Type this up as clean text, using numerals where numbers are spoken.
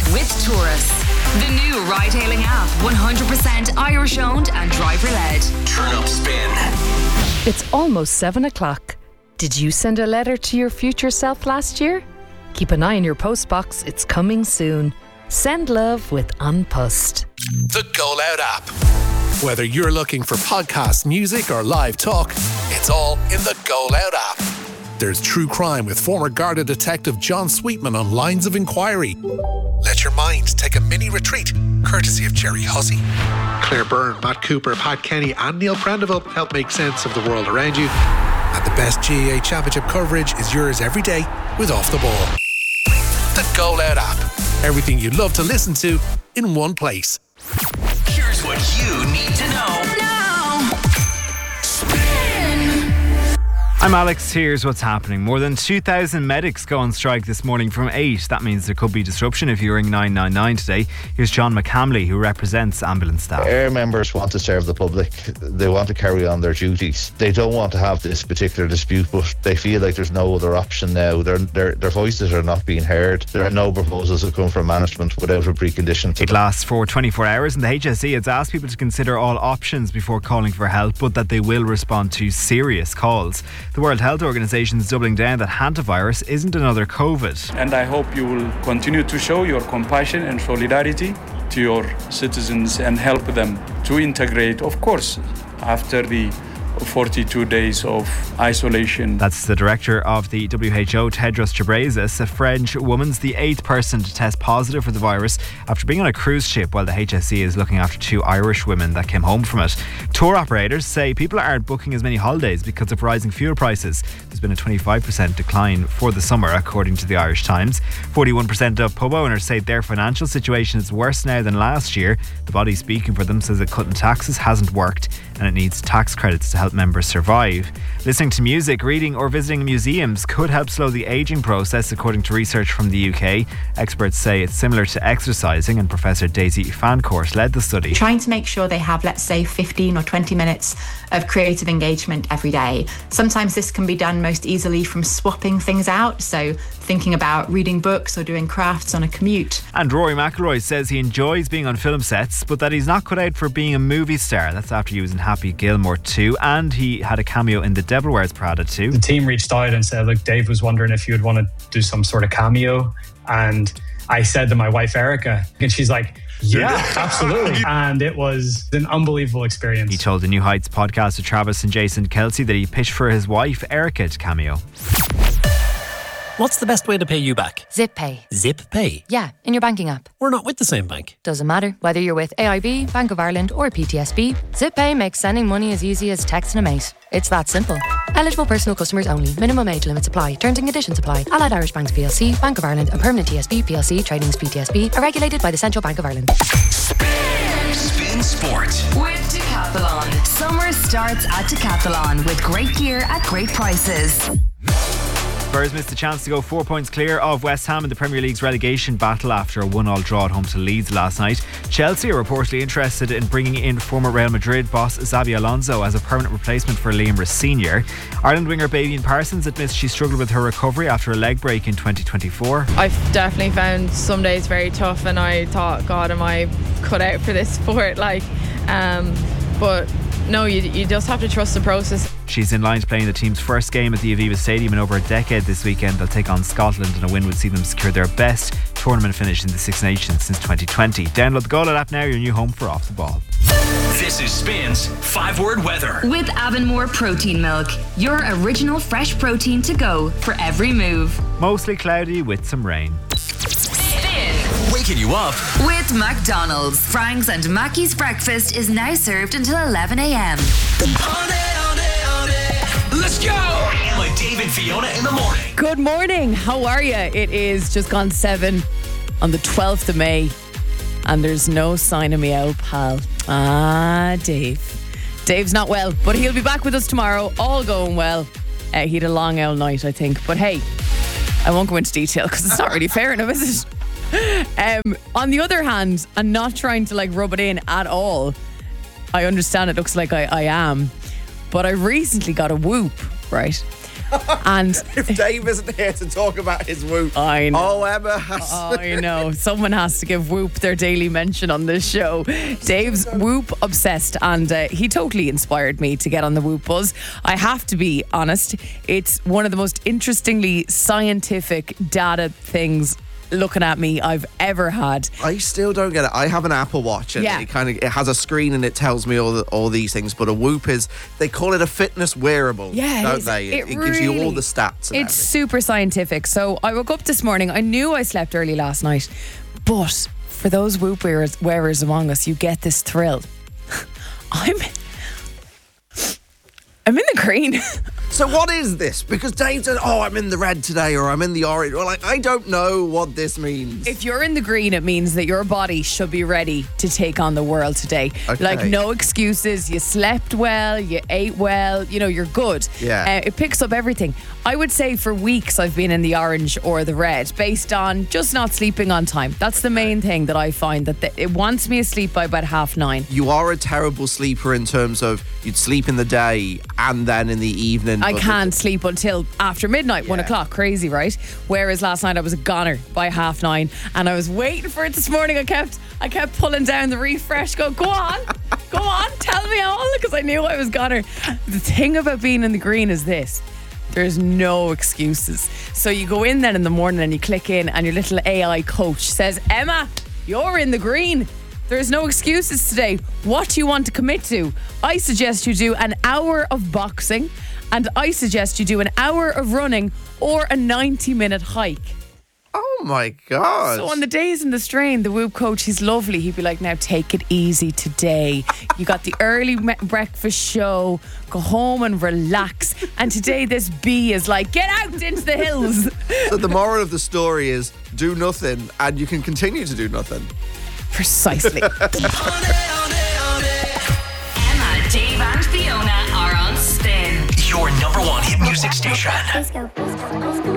with Taurus. The new ride-hailing app, 100% Irish-owned and driver-led. Turn up Spin. It's almost 7 o'clock. Did you send a letter to your future self last year? Keep an eye on your postbox, it's coming soon. Send love with An Post. The Go Loud app. Whether you're looking for podcast, music or live talk, it's all in the Go Loud app. There's true crime with former Garda detective John Sweetman on Lines of Inquiry. Let your mind take a mini retreat, courtesy of Jerry Hussey. Claire Byrne, Matt Cooper, Pat Kenny and Neil Prendeville help make sense of the world around you. And the best GAA Championship coverage is yours every day with Off the Ball. The Go Loud app. Everything you love to listen to in one place. Here's what you need to know now. I'm Alex, here's what's happening. More than 2,000 medics go on strike this morning from 8. That means there could be disruption if you ring 999 today. Here's John McCamley, who represents ambulance staff. Air members want to serve the public. They want to carry on their duties. They don't want to have this particular dispute, but they feel like there's no other option now. Their voices are not being heard. There are no proposals that come from management without a precondition. It lasts for 24 hours and the HSE has asked people to consider all options before calling for help, but that they will respond to serious calls. The World Health Organization is doubling down that hantavirus isn't another COVID. And I hope you will continue to show your compassion and solidarity to your citizens and help them to integrate, of course, after the 42 days of isolation. That's the director of the WHO, Tedros Ghebreyesus. A French woman's the 8th person to test positive for the virus after being on a cruise ship, while the HSE is looking after 2 Irish women that came home from it. Tour operators say people aren't booking as many holidays because of rising fuel prices. There's been a 25% decline for the summer, according to the Irish Times. 41% of pub owners say their financial situation is worse now than last year. The body speaking for them says that cutting taxes hasn't worked and it needs tax credits to help members survive. Listening to music, reading or visiting museums could help slow the ageing process, according to research from the UK. Experts say it's similar to exercising, and Professor Daisy Fancourt led the study. Trying to make sure they have, let's say, 15 or 20 minutes of creative engagement every day. Sometimes this can be done most easily from swapping things out, so thinking about reading books or doing crafts on a commute. And Rory McIlroy says he enjoys being on film sets, but that he's not cut out for being a movie star. That's after he was in Happy Gilmore 2, and he had a cameo in The Devil Wears Prada 2. The team reached out and said, look, Dave was wondering if you would want to do some sort of cameo. And I said to my wife, Erica, and she's like, yeah, absolutely. And it was an unbelievable experience. He told the New Heights podcaster Travis and Jason Kelsey that he pitched for his wife, Erica, to cameo. What's the best way to pay you back? Zip Pay. Zip Pay? Yeah, in your banking app. We're not with the same bank. Doesn't matter. Whether you're with AIB, Bank of Ireland or PTSB, Zip Pay makes sending money as easy as texting a mate. It's that simple. Eligible personal customers only. Minimum age limits apply. Terms and conditions apply. Allied Irish Banks PLC, Bank of Ireland and Permanent TSB PLC Tradings PTSB are regulated by the Central Bank of Ireland. Spin Sport with Decathlon. Summer starts at Decathlon with great gear at great prices. Spurs missed the chance to go 4 points clear of West Ham in the Premier League's relegation battle after a 1-1 draw at home to Leeds last night. Chelsea are reportedly interested in bringing in former Real Madrid boss Xabi Alonso as a permanent replacement for Liam Rice Sr. Ireland winger Bavian Parsons admits she struggled with her recovery after a leg break in 2024. I've definitely found some days very tough, and I thought, God, am I cut out for this sport? But no, you just have to trust the process. She's in line to play in the team's first game at the Aviva Stadium in over a decade this weekend. They'll take on Scotland, and a win would see them secure their best tournament finish in the Six Nations since 2020. Download the Go Loud app now, your new home for Off the Ball. This is Spin's 5-word weather. With Avonmore Protein Milk, your original fresh protein to go for every move. Mostly cloudy with some rain. Waking you up with McDonald's. Frank's and Mackey's breakfast is now served until 11 a.m. Let's go! With Dave and Fiona in the morning. Good morning. How are you? It is just gone 7 on the 12th of May, and there's no sign of me out, pal. Dave's not well, but he'll be back with us tomorrow. All going well. He had a long old night, I think. But hey, I won't go into detail because it's not really fair enough, is it? On the other hand, I'm not trying to rub it in at all. I understand it looks like I am, but I recently got a Whoop, right? And if Dave isn't here to talk about his Whoop, I know. Oh, Emma has I know. Someone has to give Whoop their daily mention on this show. Dave's Whoop obsessed, and he totally inspired me to get on the Whoop buzz. I have to be honest, it's one of the most interestingly scientific data things looking at me I've ever had. I still don't get it. I have an Apple Watch and it has a screen and it tells me all these things, but a Whoop they call it a fitness wearable, don't they? It gives you all the stats. It's super scientific. So I woke up this morning, I knew I slept early last night, but for those Whoop wearers among us, you get this thrill. I'm in the green. So what is this? Because Dave said, I'm in the red today, or I'm in the orange. Well, I don't know what this means. If you're in the green, it means that your body should be ready to take on the world today. Okay. Like, no excuses. You slept well, you ate well, you're good. Yeah. It picks up everything. I would say for weeks I've been in the orange or the red based on just not sleeping on time. That's the main thing that I find, that it wants me asleep by about 9:30. You are a terrible sleeper in terms of you'd sleep in the day and then in the evening. I can't sleep until after midnight, 1 o'clock. Crazy, right? Whereas last night I was a goner by 9:30, and I was waiting for it this morning. I kept pulling down the refresh. Go on, tell me all, because I knew I was goner. The thing about being in the green is this: there's no excuses. So you go in then in the morning and you click in, and your little AI coach says, Emma, you're in the green. There's no excuses today. What do you want to commit to? I suggest you do an hour of boxing, and I suggest you do an hour of running or a 90-minute hike. Oh my God. So on the days in the strain, the Whoop coach, he's lovely. He'd be like, now take it easy today. You got the early breakfast show. Go home and relax. And today this bee is like, get out into the hills. So the moral of the story is do nothing and you can continue to do nothing. Precisely. Emma, Dave and Fiona are on Spin. Your number one hit music station. Let's go.